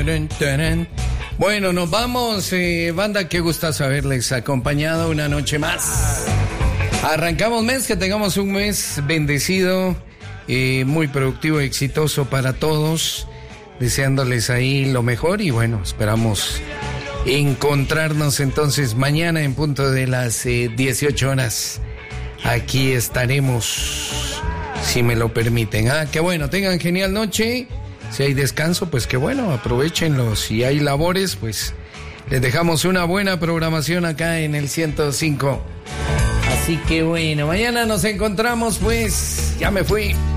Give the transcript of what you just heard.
Bueno, nos vamos, banda, qué gustazo haberles acompañado una noche más. Arrancamos mes, que tengamos un mes bendecido, muy productivo y exitoso para todos, deseándoles ahí lo mejor y bueno, esperamos encontrarnos entonces mañana en punto de las 18 horas. Aquí estaremos, si me lo permiten. Qué bueno, tengan genial noche. Si hay descanso, pues qué bueno, aprovechenlo. Si hay labores, pues les dejamos una buena programación acá en el 105. Así que bueno, mañana nos encontramos, pues. Ya me fui.